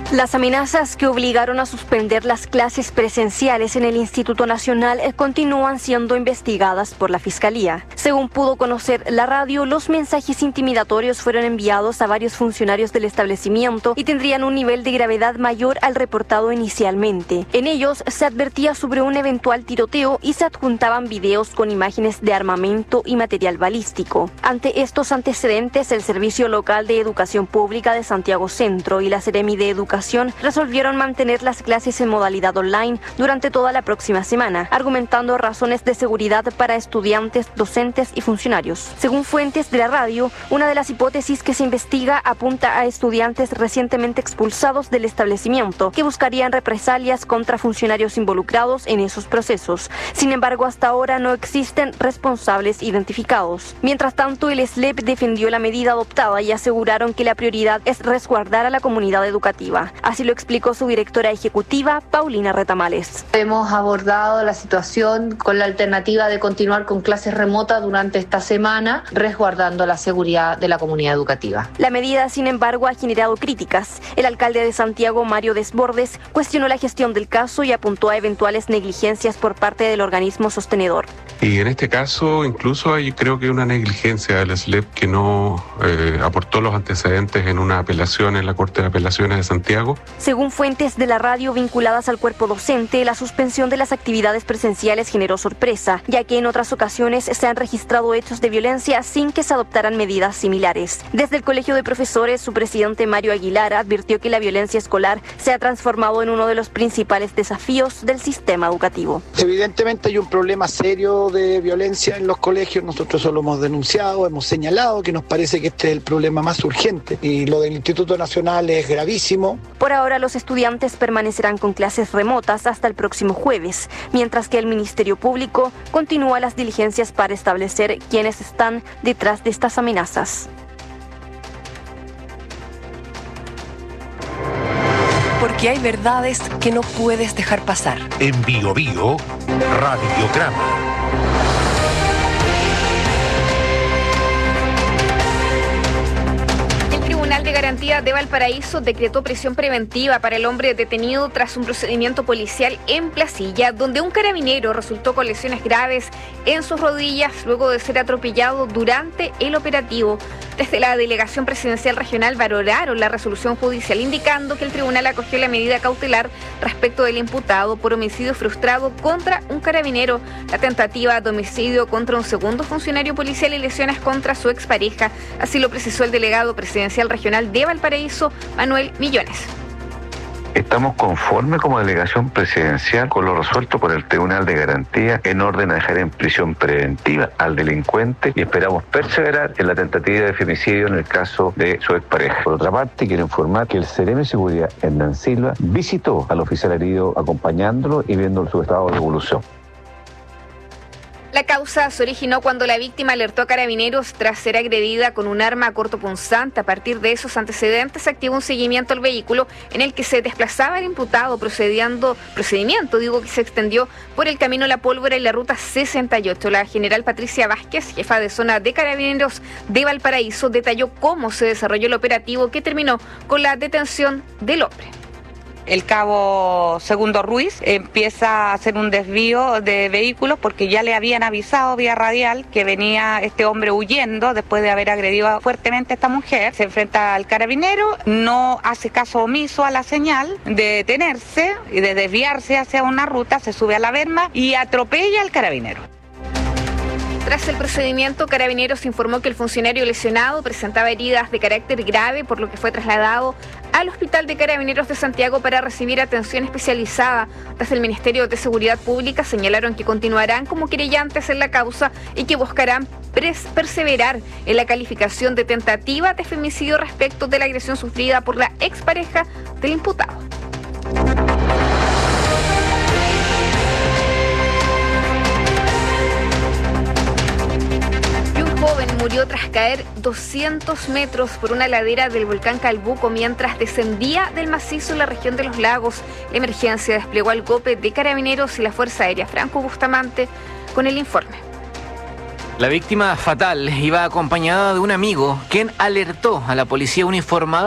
Las amenazas que obligaron a suspender las clases presenciales en el Instituto Nacional continúan siendo investigadas por la Fiscalía. Según pudo conocer la radio, los mensajes intimidatorios fueron enviados a varios funcionarios del establecimiento y tendrían un nivel de gravedad mayor al reportado inicialmente. En ellos se advertía sobre un eventual tiroteo y se adjuntaban videos con imágenes de armamento y material balístico. Ante estos antecedentes, el Servicio Local de Educación Pública de Santiago Centro y la Seremi de Educación resolvieron mantener las clases en modalidad online durante toda la próxima semana, argumentando razones de seguridad para estudiantes, docentes y funcionarios. Según fuentes de la radio, una de las hipótesis que se investiga apunta a estudiantes recientemente expulsados del establecimiento que buscarían represalias contra funcionarios involucrados en esos procesos. Sin embargo, hasta ahora no existen responsables identificados. Mientras tanto, el SLEP defendió la medida adoptada y aseguraron que la prioridad es resguardar a la comunidad educativa. Así lo explicó su directora ejecutiva, Paulina Retamales. Hemos abordado la situación con la alternativa de continuar con clases remotas durante esta semana, resguardando la seguridad de la comunidad educativa. La medida, sin embargo, ha generado críticas. El alcalde de Santiago, Mario Desbordes, cuestionó la gestión del caso y apuntó a eventuales negligencias por parte del organismo sostenedor. Y en este caso, incluso hay creo que una negligencia del SLEP que no aportó los antecedentes en una apelación en la Corte de Apelaciones de Santiago. Según fuentes de la radio vinculadas al cuerpo docente, la suspensión de las actividades presenciales generó sorpresa, ya que en otras ocasiones se han registrado hechos de violencia sin que se adoptaran medidas similares. Desde el Colegio de Profesores, su presidente Mario Aguilar advirtió que la violencia escolar se ha transformado en uno de los principales desafíos del sistema educativo. Evidentemente hay un problema serio de violencia en los colegios. Nosotros eso lo hemos denunciado, hemos señalado que nos parece que este es el problema más urgente y lo del Instituto Nacional es gravísimo. Por ahora, los estudiantes permanecerán con clases remotas hasta el próximo jueves, mientras que el Ministerio Público continúa las diligencias para establecer quiénes están detrás de estas amenazas. Porque hay verdades que no puedes dejar pasar. En Bio Bio, Radiograma. El Tribunal de Garantía de Valparaíso decretó prisión preventiva para el hombre detenido tras un procedimiento policial en Placilla, donde un carabinero resultó con lesiones graves en sus rodillas luego de ser atropellado durante el operativo. Desde la Delegación Presidencial Regional valoraron la resolución judicial, indicando que el tribunal acogió la medida cautelar respecto del imputado por homicidio frustrado contra un carabinero, la tentativa de homicidio contra un segundo funcionario policial y lesiones contra su expareja. Así lo precisó el delegado presidencial regional de Valparaíso, Manuel Millones. Estamos conformes como delegación presidencial con lo resuelto por el Tribunal de Garantía en orden a dejar en prisión preventiva al delincuente y esperamos perseverar en la tentativa de femicidio en el caso de su expareja. Por otra parte, quiero informar que el Seremi de Seguridad, Hernán Silva, visitó al oficial herido acompañándolo y viendo su estado de evolución. La causa se originó cuando la víctima alertó a carabineros tras ser agredida con un arma cortopunzante. A partir de esos antecedentes se activó un seguimiento al vehículo en el que se desplazaba el imputado, procedimiento que se extendió por el camino La Pólvora y la ruta 68. La general Patricia Vázquez, jefa de zona de carabineros de Valparaíso, detalló cómo se desarrolló el operativo que terminó con la detención del hombre. El cabo Segundo Ruiz empieza a hacer un desvío de vehículos porque ya le habían avisado vía radial que venía este hombre huyendo después de haber agredido fuertemente a esta mujer. Se enfrenta al carabinero, no hace caso omiso a la señal de detenerse y de desviarse hacia una ruta, se sube a la berma y atropella al carabinero. Tras el procedimiento, Carabineros informó que el funcionario lesionado presentaba heridas de carácter grave, por lo que fue trasladado al Hospital de Carabineros de Santiago para recibir atención especializada. Desde el Ministerio de Seguridad Pública señalaron que continuarán como querellantes en la causa y que buscarán perseverar en la calificación de tentativa de femicidio respecto de la agresión sufrida por la expareja del imputado. Joven murió tras caer 200 metros por una ladera del volcán Calbuco mientras descendía del macizo en la región de Los Lagos. La emergencia desplegó al GOPE de Carabineros y la Fuerza Aérea. Franco Bustamante con el informe. La víctima fatal iba acompañada de un amigo, quien alertó a la policía uniformada